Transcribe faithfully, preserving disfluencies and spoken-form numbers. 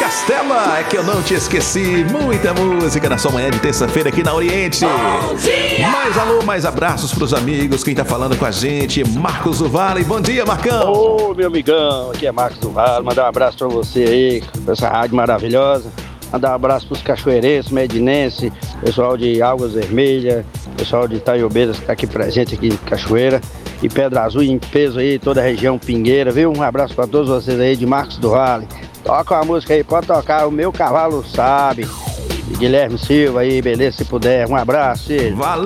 Castela, é que eu não te esqueci. Muita música na sua manhã de terça-feira aqui na Oriente. Mais alô, mais abraços pros amigos. Quem tá falando com a gente, Marcos do Vale. Bom dia, Marcão. Ô, meu amigão, aqui é Marcos do Vale. Mandar um abraço pra você aí, pra essa rádio maravilhosa. Mandar um abraço pros cachoeirenses, medinenses, pessoal de Águas Vermelhas, pessoal de Itaiobeiras que tá aqui presente aqui em Cachoeira. E Pedra Azul em peso aí, toda a região Pingueira, viu? Um abraço pra todos vocês aí de Marcos do Vale. Toca uma música aí, pode tocar, O Meu Cavalo Sabe. E Guilherme Silva aí, beleza, se puder. Um abraço, filho. Valeu!